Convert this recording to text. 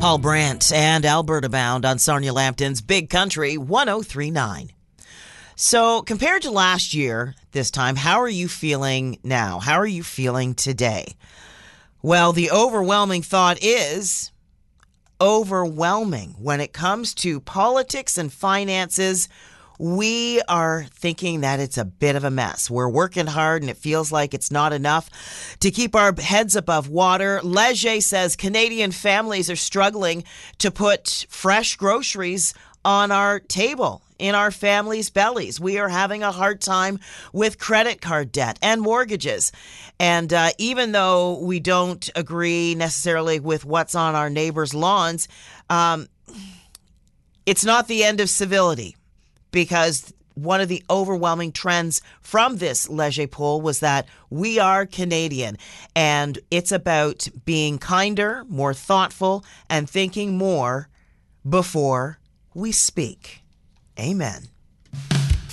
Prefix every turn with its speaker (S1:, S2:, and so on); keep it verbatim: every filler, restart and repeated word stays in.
S1: Paul Brandt and Alberta Bound on Sarnia Lambton's Big Country one oh three point nine. So compared to last year, this time, how are you feeling now? How are you feeling today? Well, the overwhelming thought is overwhelming. When it comes to politics and finances, we are thinking that it's a bit of a mess. We're working hard and it feels like it's not enough to keep our heads above water. Leger says Canadian families are struggling to put fresh groceries on our table, in our families' bellies. We are having a hard time with credit card debt and mortgages. And uh, even though we don't agree necessarily with what's on our neighbors' lawns, um, it's not the end of civility, because one of the overwhelming trends from this Leger poll was that we are Canadian, and it's about being kinder, more thoughtful, and thinking more before we speak. Amen.